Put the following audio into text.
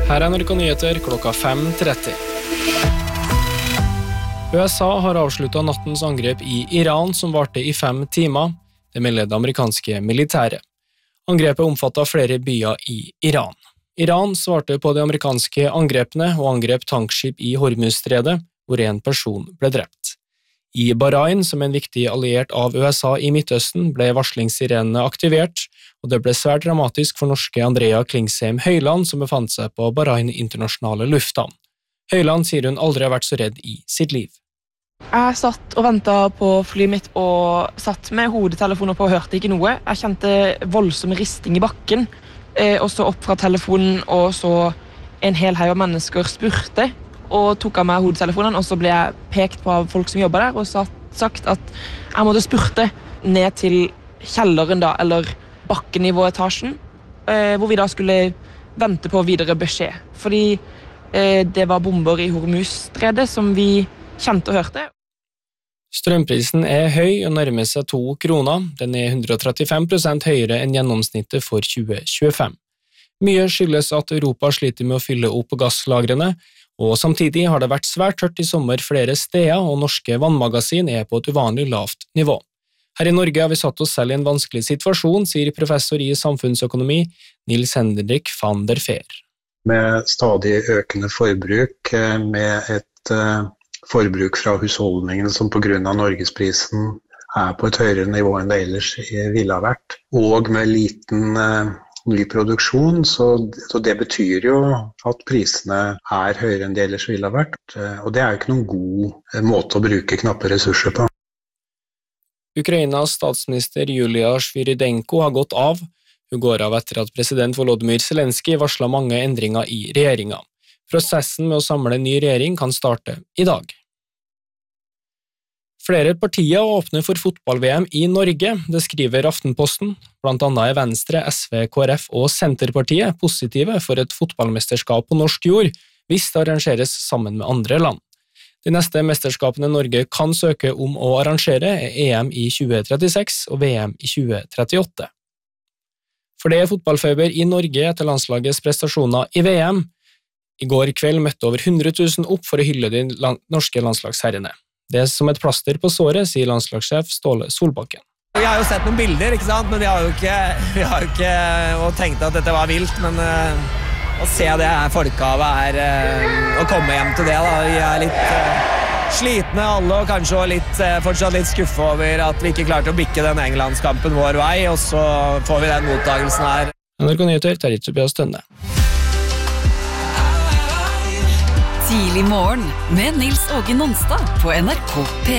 Her NRK Nyheter klokka 5:30. USA har avsluttet nattens angrep i Iran som varte i 5 timer. Det melder det amerikanske militæret. Angrepet omfattet flere byer i Iran. Iran svarte på de amerikanske angrepene og angrep tankskip i Hormuzstredet, hvor en person ble drept. I Bahrain, som en viktig alliert av USA i Midtøsten, ble varslingssirenene aktivert, og det ble svært dramatisk for norske Andrea Klingsheim Høyland, som befant seg på Bahrain internasjonale lufthavn. Høyland sier hun aldri har vært så redd i sitt liv. Jeg satt og ventet på flyet mitt og satt med hodetelefoner på og hørte ikke noe. Jeg kjente voldsom risting i bakken, og så opp fra telefonen, og så en hel haug av mennesker spurte, og tok av meg hodetelefonen, og så ble jeg pekt på av folk som jobbet der, og sagt at jeg måtte spurte ned til kjelleren da, eller bakkenivåetasjen, hvor vi da skulle vente på videre beskjed. Fordi det var bomber i Hormuzstredet som vi kjente og hørte. Strømprisen er høy og nærmer seg 2 kroner. Den er 135% høyere enn gjennomsnittet for 2025. Mye skyldes at Europa sliter med å fylle opp gasslagrene, og samtidig har det vært svært tørt i sommer flere steder, og norske vannmagasin er på et uvanlig lavt nivå. Her i Norge har vi satt oss selv i en vanskelig situasjon, sier professor i samfunnsøkonomi Nils Henrik van der Veer. Med stadig økende forbruk, med et forbruk fra husholdningene som på grunn av norgesprisen er på et høyere nivå enn det ellers ville ha vært, og med liten ny produksjon, så det betyr jo at prisene er høyere enn det ellers ville ha vært, og det er jo ikke noen god måte å bruke knappe ressurser på. Ukrainas statsminister Julia Sviridenko har gått av. Hun går av etter at president Volodymyr Zelenskyj varslet mange endringer i regjeringen. Prosessen med å samle en ny regjering kan starte i dag. Flere partier åpner for fotball-VM i Norge, det skriver Aftenposten. Blant annet er Venstre, SV, KrF og Senterpartiet positive for et fotballmesterskap på norsk jord, hvis det arrangeres sammen med andre land. De neste mesterskapene Norge kan søke om å arrangere er EM i 2036 og VM i 2038. For det er fotballfeber i Norge etter landslagets prestasjoner i VM. I går kveld møtte over 100 000 opp for å hylle de norske landslagsherrene. Det er som et plaster på såret, sier landslagssjef Ståle Solbakken. Vi har jo sett noen bilder, ikke sant? Men vi har jo ikke og tenkt at dette var vilt, men å se det her folkehavet å komme hjem til det da. Vi er litt slitne alle, og kanskje fortsatt litt skuffet over at vi ikke klarte å bikke den Englandskampen vår vei, og så får vi den mottagelsen her. NRK Nyheter, Terje Tobias Tønne. Tidlig morgen med Nils Åge Nonstad på NRK P1.